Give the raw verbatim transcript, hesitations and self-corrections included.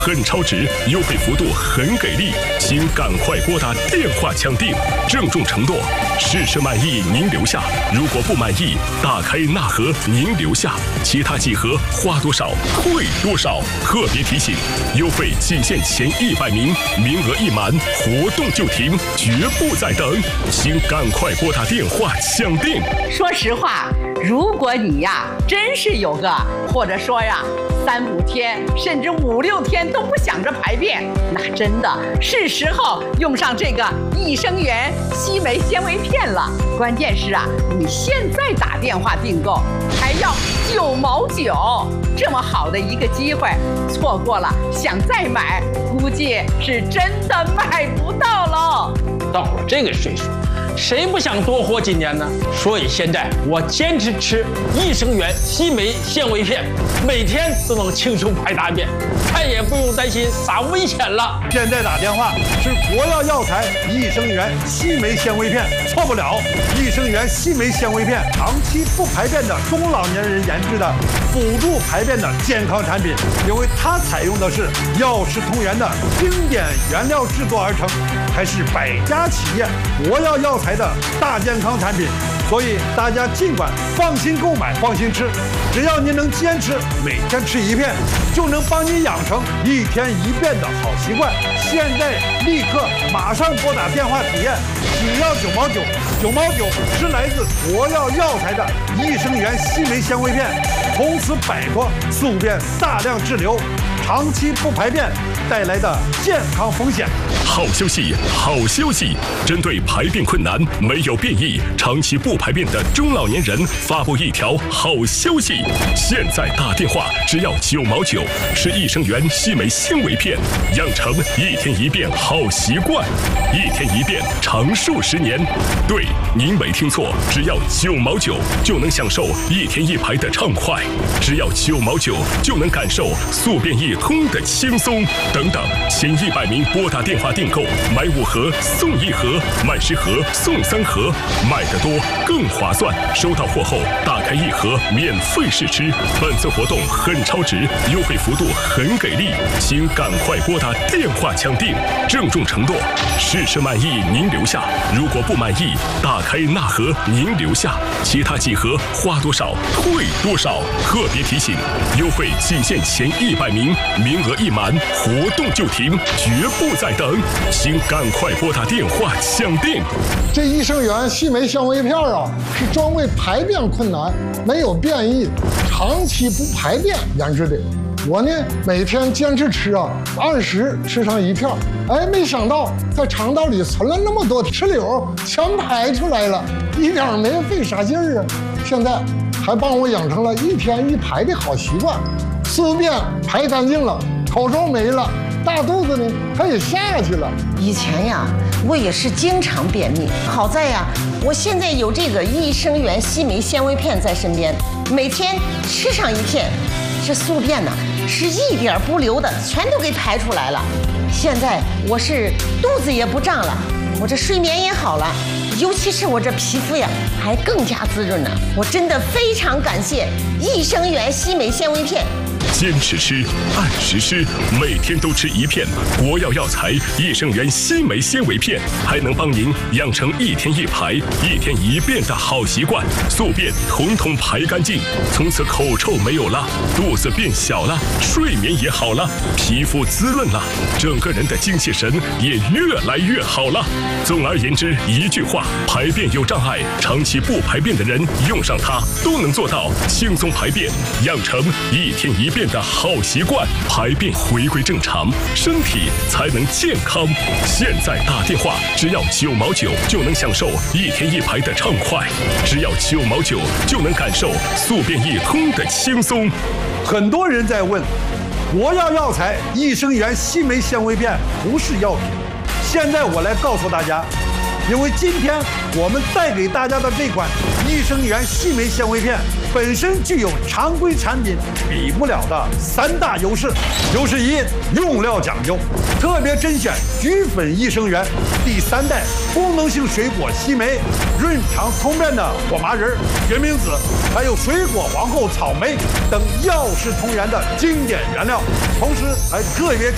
很超值，优惠幅度很给力，请赶快拨打电话抢订。郑重承诺：试吃满意您留下，如果不满意，打开那盒您留下，其他几盒花多少退多少。特别提醒：优惠仅限前一百名，名额一满活动就停，绝不再等，请赶快拨打电话抢订。 说实话，如果你呀真是有个，或者说呀三五天甚至五六天都不想着排便，那真的是时候用上这个益生元硒酶纤维片了。关键是啊，你现在打电话订购还要九毛九，这么好的一个机会，错过了想再买，估计是真的买不到喽。 到了这个岁数，谁不想多活几年呢？所以现在我坚持吃益生元硒酶纤维片，每天都能轻松排大便，再也不用担心啥危险了。 现在打电话是国药药材益生元硒酶纤维片，错不了。益生元硒酶纤维片，长期不排便的中老年人研制的辅助排便的健康产品，因为它采用的是药食同源的经典原料制作而成，还是百家企业国药药材的大健康产品，所以大家尽管放心购买，放心吃，只要您能坚持每天吃一片，就能帮你养成一天一变的好习惯。现在立刻马上拨打电话体验，只要九毛九，九毛九是来自国药药材的益生元硒酶纤维片，从此摆脱宿便大量滞留、长期不排便带来的健康风险。 好消息，好消息！针对排便困难、没有便意、长期不排便的中老年人，发布一条好消息：现在打电话只要九毛九，是益生元硒酶纤维片，养成一天一便好习惯，一天一便长寿十年。对，您没听错，只要九毛九就能享受一天一排的畅快，只要九毛九就能感受宿便一通的轻松。等等，前一百名拨打电话订购，买五盒送一盒，买十盒送三盒，买得多更划算。收到货后打开一盒免费试吃。本次活动很超值，优惠幅度很给力，请赶快拨打电话抢订。郑重承诺：试吃满意您留下，如果不满意，打开那盒您留下，其他几盒花多少退多少。特别提醒：优惠仅限前一百名，名额一满活动就停，绝不再等，请赶快拨打电话抢订。 这益生元硒酶纤维片啊，是专为排便困难、没有便意、长期不排便研制的。我呢，每天坚持吃啊，按时吃上一片，哎，没想到在肠道里存了那么多石榴，全排出来了，一点没费啥劲儿啊。现在还帮我养成了一天一排的好习惯，宿便排干净了，口臭没了，大肚子呢它也下去了。 以前呀，我也是经常便秘，好在呀，我现在有这个益生元硒酶纤维片在身边，每天吃上一片，这宿便呢是一点不留的，全都给排出来了。现在我是肚子也不胀了，我这睡眠也好了，尤其是我这皮肤呀还更加滋润呢。我真的非常感谢益生元硒酶纤维片。 坚持吃，按时吃，每天都吃一片国药药材益生元硒酶纤维片，还能帮您养成一天一排、一天一便的好习惯，宿便统统排干净，从此口臭没有了，肚子变小了，睡眠也好了，皮肤滋润了，整个人的精气神也越来越好了。总而言之，一句话，排便有障碍、长期不排便的人用上它，都能做到轻松排便，养成一天一便的好习惯，排便回归正常，身体才能健康。现在打电话只要九毛九就能享受一天一排的畅快，只要九毛九就能感受宿便一通的轻松。 很多人在问，国药药材益生元硒酶纤维片不是药品，现在我来告诉大家，因为今天我们带给大家的这款益生元硒酶纤维片本身具有常规产品比不了的三大优势。优势一，用料讲究，特别甄选菊粉益生元第三代功能性水果硒酶、润肠通便的火麻仁、决明子，还有水果皇后草莓等药食同源的经典原料，同时还特别